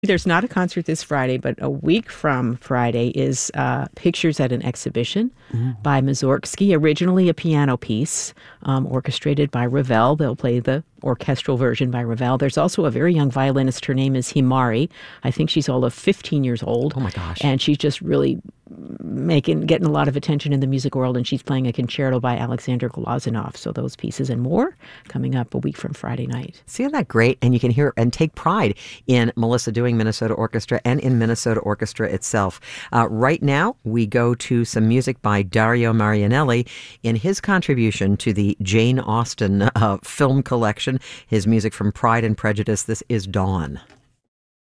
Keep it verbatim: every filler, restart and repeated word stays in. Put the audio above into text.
There's not a concert this Friday, but a week from Friday is uh, Pictures at an Exhibition mm. by Mussorgsky, originally a piano piece um, orchestrated by Ravel. They'll play the orchestral version by Ravel. There's also a very young violinist. Her name is Himari. I think she's all of fifteen years old. Oh, my gosh. And she's just really making getting a lot of attention in the music world, and she's playing a concerto by Alexander Glazunov. So those pieces and more coming up a week from Friday night. See, isn't that great? And you can hear and take pride in Melissa doing Minnesota Orchestra and in Minnesota Orchestra itself. Uh, right now, we go to some music by Dario Marianelli in his contribution to the Jane Austen uh, film collection. His music from Pride and Prejudice. This is Dawn.